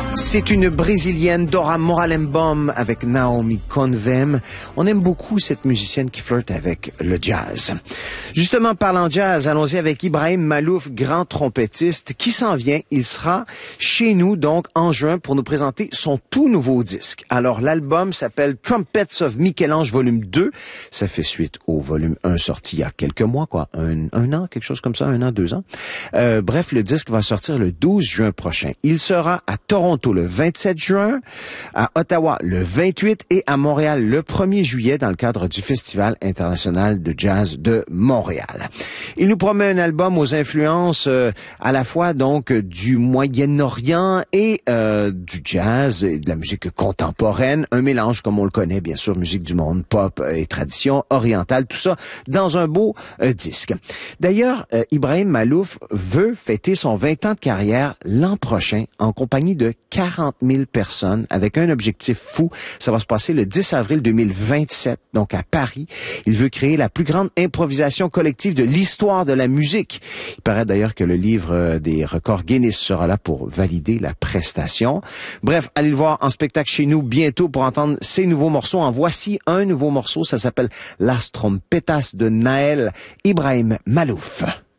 C'est une Brésilienne, Dora Moralembom, avec Naomi Convem. On aime beaucoup cette musicienne qui flirte avec le jazz. Justement, parlant jazz, allons-y avec Ibrahim Malouf, grand trompettiste, qui s'en vient. Il sera chez nous, donc, en juin, pour nous présenter son tout nouveau disque. Alors, l'album s'appelle Trumpets of Michel-Ange, volume 2. Ça fait suite au volume 1 sorti il y a quelques mois, quoi. Un an, quelque chose comme ça, 1 an, 2 ans. Bref, le disque va sortir le 12 juin prochain. Il sera à Toronto le 27 juin, à Ottawa le 28 et à Montréal le 1er juillet dans le cadre du Festival international de jazz de Montréal. Il nous promet un album aux influences à la fois donc du Moyen-Orient et du jazz et de la musique contemporaine, un mélange comme on le connaît bien sûr, musique du monde, pop et tradition orientale, tout ça dans un beau disque. D'ailleurs, Ibrahim Malouf veut fêter son 20 ans de carrière l'an prochain en compagnie de 40 000 personnes avec un objectif fou. Ça va se passer le 10 avril 2027, donc à Paris. Il veut créer la plus grande improvisation collective de l'histoire de la musique. Il paraît d'ailleurs que le livre des records Guinness sera là pour valider la prestation. Bref, allez le voir en spectacle chez nous bientôt pour entendre ses nouveaux morceaux. En voici un nouveau morceau, ça s'appelle Las Trompetas de Naël Ibrahim Malouf.